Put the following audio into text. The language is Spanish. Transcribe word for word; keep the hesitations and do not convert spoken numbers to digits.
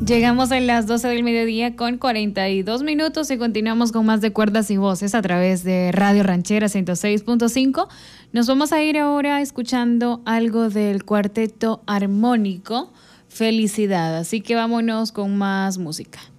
Llegamos a las doce del mediodía con cuarenta y dos minutos y continuamos con más de Cuerdas y Voces a través de Radio Ranchera ciento seis punto cinco. Nos vamos a ir ahora escuchando algo del cuarteto armónico Felicidad, así que vámonos con más música.